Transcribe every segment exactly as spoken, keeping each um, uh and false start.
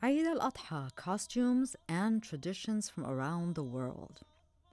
Eid al-Adha, costumes and traditions from around the world.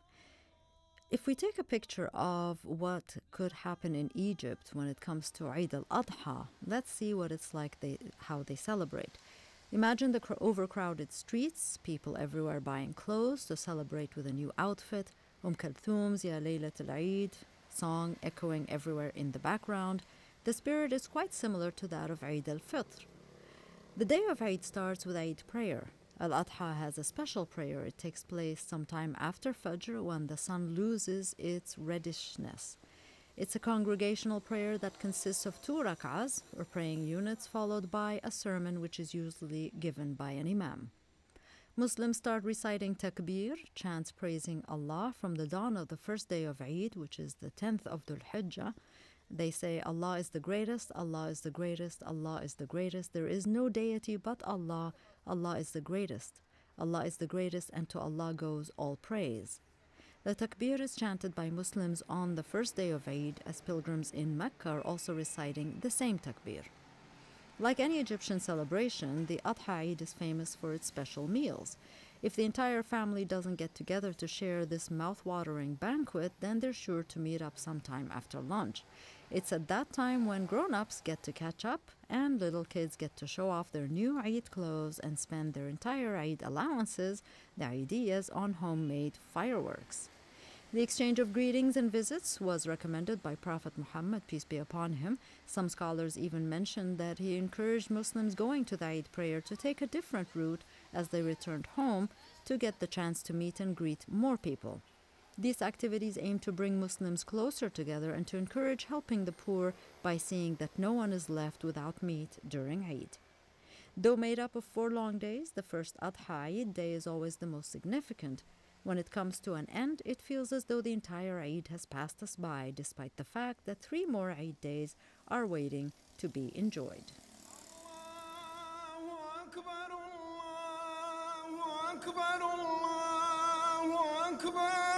If we take a picture of what could happen in Egypt when it comes to Eid al-Adha, let's see what it's like they, how they celebrate. Imagine the cr- overcrowded streets, people everywhere buying clothes to celebrate with a new outfit, Umm Kulthum's Ya Laylat al-Eid song echoing everywhere in the background. The spirit is quite similar to that of Eid al-Fitr. The day of Eid starts with Eid prayer. Al-Adha has a special prayer. It takes place sometime after Fajr when the sun loses its reddishness. It's a congregational prayer that consists of two rak'ahs, or praying units, followed by a sermon which is usually given by an imam. Muslims start reciting takbir, chants praising Allah from the dawn of the first day of Eid, which is the tenth of Dhul Hijjah. They say, Allah is the greatest, Allah is the greatest, Allah is the greatest. There is no deity but Allah, Allah is the greatest. Allah is the greatest, and to Allah goes all praise. The takbir is chanted by Muslims on the first day of Eid, as pilgrims in Mecca are also reciting the same takbir. Like any Egyptian celebration, the Adha Eid is famous for its special meals. If the entire family doesn't get together to share this mouth-watering banquet, then they're sure to meet up sometime after lunch. It's at that time when grown-ups get to catch up and little kids get to show off their new Eid clothes and spend their entire Eid allowances, the Eidiyas, on homemade fireworks. The exchange of greetings and visits was recommended by Prophet Muhammad, peace be upon him. Some scholars even mentioned that he encouraged Muslims going to the Eid prayer to take a different route as they returned home to get the chance to meet and greet more people. These activities aim to bring Muslims closer together and to encourage helping the poor by seeing that no one is left without meat during Eid. Though made up of four long days, the first Adha Eid day is always the most significant. When it comes to an end, it feels as though the entire Eid has passed us by, despite the fact that three more Eid days are waiting to be enjoyed. Allahu Akbar, Allahu Akbar, Allahu Akbar.